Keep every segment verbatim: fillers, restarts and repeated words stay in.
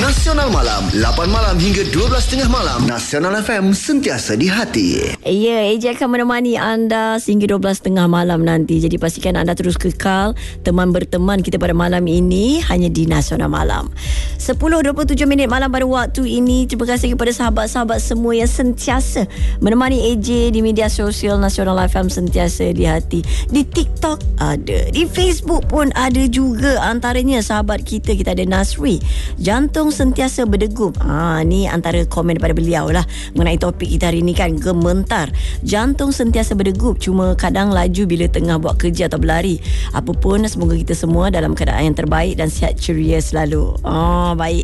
Nasional Malam, lapan malam hingga dua belas tiga puluh malam. Nasional F M, sentiasa di hati. Ya, A J akan menemani anda sehingga dua belas tiga puluh malam nanti. Jadi pastikan anda terus kekal teman berteman kita pada malam ini hanya di Nasional Malam. sepuluh dua puluh tujuh minit malam pada waktu ini. Terima kasih kepada sahabat-sahabat semua yang sentiasa menemani A J di media sosial Nasional F M, sentiasa di hati. Di TikTok ada, di Facebook pun ada juga. Antaranya sahabat kita, kita ada Nasri, jantung sentiasa berdegup. Ha, ni antara komen daripada beliau lah mengenai topik kita hari ni kan, gementar. Jantung sentiasa berdegup, cuma kadang laju bila tengah buat kerja atau berlari. Apapun, semoga kita semua dalam keadaan yang terbaik dan sihat ceria selalu. Oh, baik.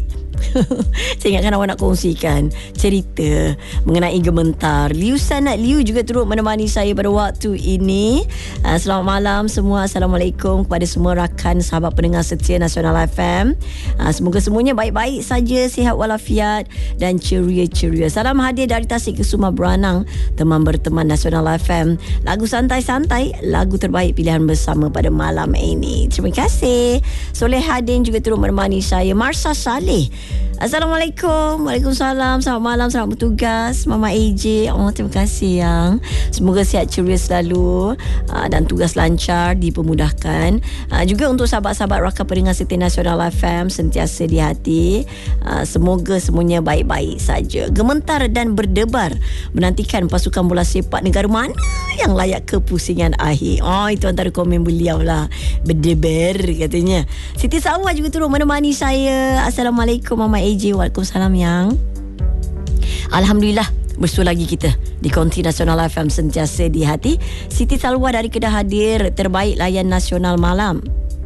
Saya ingatkan awak nak kongsikan cerita mengenai gementar. Liu Sanat Liu juga turut menemani saya pada waktu ini. uh, Selamat malam semua. Assalamualaikum kepada semua rakan sahabat pendengar setia Nasional F M. uh, Semoga semuanya baik-baik saja, sihat walafiat dan ceria-ceria. Salam hadir dari Tasik Kesuma Beranang, teman berteman Nasional F M. Lagu santai-santai, lagu terbaik pilihan bersama pada malam ini. Terima kasih. Soleh Hadin juga turut menemani saya. Marsha Saleh, Assalamualaikum. Waalaikumsalam. Selamat malam, selamat bertugas Mama A J. Oh, terima kasih yang. Semoga sihat ceria selalu uh, dan tugas lancar, dipermudahkan. uh, Juga untuk sahabat-sahabat rakan pendengar setia Nasional F M, sentiasa di hati. uh, Semoga semuanya baik-baik saja. Gementar dan berdebar menantikan pasukan bola sepak negara mana yang layak kepusingan akhir. Oh, itu antara komen beliau lah. Berdebar katanya. Siti Sawa juga turut menemani saya. Assalamualaikum Mama A J. Waalaikumsalam yang. Alhamdulillah, bersua lagi kita di Konti Nasional F M, sentiasa di hati. Siti Salwa dari Kedah hadir. Terbaik layan Nasional Malam.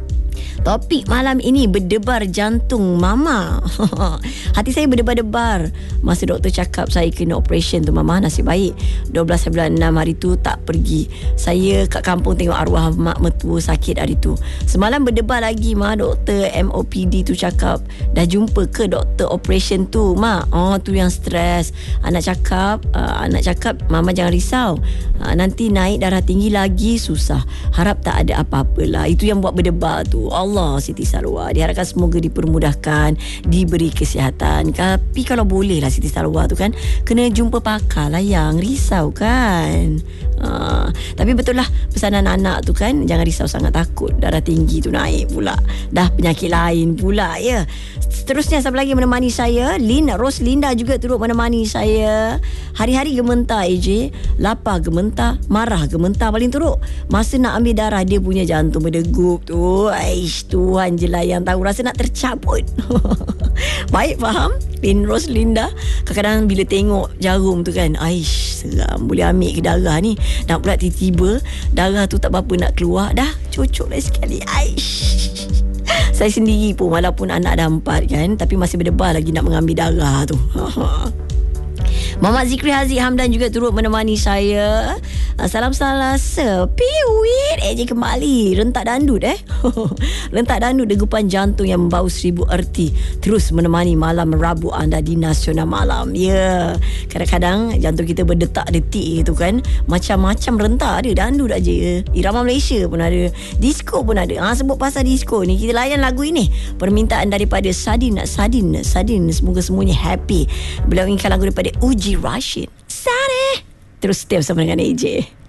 Topik malam ini, berdebar jantung Mama. Hati saya berdebar-debar masa doktor cakap saya kena operation tu Mama. Nasib baik dua belas bulan enam hari tu tak pergi. Saya kat kampung tengok arwah mak mertua sakit hari tu. Semalam berdebar lagi Ma, doktor M O P D tu cakap dah jumpa ke doktor operation tu Mak. Oh, tu yang stres. Anak cakap uh, Anak cakap Mama jangan risau, uh, nanti naik darah tinggi lagi susah. Harap tak ada apa-apalah. Itu yang buat berdebar tu. Allah, Siti Salwa, diharapkan semoga dipermudahkan, diberi kesihatan. Tapi kalau boleh lah Siti Salwa tu kan, kena jumpa pakar lah yang. Risau kan. uh, Tapi betul lah pesanan anak tu kan, jangan risau sangat, takut darah tinggi tu naik pula, dah penyakit lain pula ya. Seterusnya siapa lagi menemani saya? Lin Roslinda juga turut menemani saya. Hari-hari gementar A J, lapar gementar, marah gementar paling teruk. Masa nak ambil darah dia punya jantung berdegup tu. Aish, Tuhan je lah yang tahu, rasa nak tercabut. Baik, faham Lin Roslinda. Kadang-kadang bila tengok jarum tu kan, aish, seram, boleh ambil ke darah ni. Nak pula tiba-tiba darah tu tak berapa nak keluar, dah cocok lah sekali. Aish, saya sendiri pun walaupun anak dah empat kan, tapi masih berdebar lagi nak mengambil darah tu. Muhammad Zikri Haziq Hamdan juga turut menemani saya. Salam salasa piwit A J kembali. Rentak dandut eh rentak dandut, degupan jantung yang membau seribu erti terus menemani malam Rabu anda di Nasional Malam. Ya, yeah. Kadang-kadang jantung kita berdetak-detik gitu kan, macam-macam rentak ada. Dandut aja, irama Malaysia pun ada, disco pun ada. Ha, sebut pasal disco ni, kita layan lagu ini, permintaan daripada Sadin Sadin Sadin. Semoga semuanya happy. Beliau inginkan lagu daripada Uji Rashid, Sare. Terus stay bersama dengan A J.